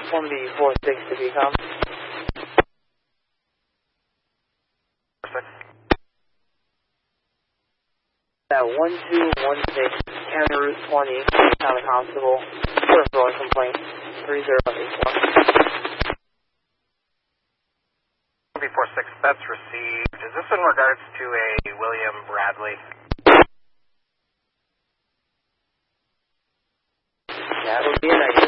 1B46 to BCOM. At 1216 County Route 20, County Constable, peripheral complaint 3081. 1B46, that's received. Is this in regards to a William Bradley? That would be a negative.